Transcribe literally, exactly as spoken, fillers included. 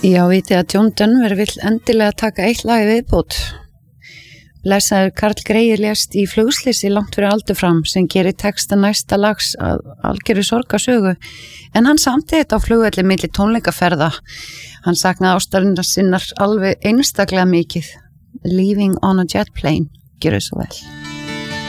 Já, vitið að John Denver vill endilega taka eitt lag í viðbót. Blessaður Karl Grey lést í flugslysi langt fyrir aldur fram sem gerir texta næsta lags að algjöru sorgarsögu. En hann samti þetta á flugvelli milli tónleikaferða. Hann saknaði ástarinnar sinnar alveg einstaklega mikið. Leaving on a jet plane. Gjörðu svo vel.